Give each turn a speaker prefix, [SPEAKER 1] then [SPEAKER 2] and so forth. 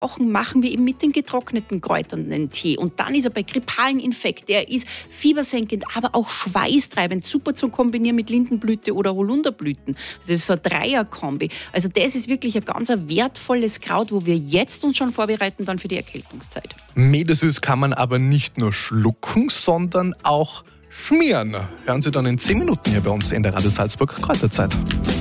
[SPEAKER 1] machen wir eben mit den getrockneten Kräutern den Tee. Und dann ist er bei grippalen Infekten, er ist fiebersenkend, aber auch schweißtreibend, super zu kombinieren mit Lindenblüte oder Holunderblüten. Also das ist so ein Dreierkombi. Also das ist wirklich ein ganz wertvolles Kraut, wo wir jetzt uns schon vorbereiten dann für die Erkältungszeit.
[SPEAKER 2] Medesüß kann man aber nicht nur schlucken, sondern auch schmieren. Hören Sie dann in 10 Minuten hier bei uns in der Radio Salzburg Kräuterzeit.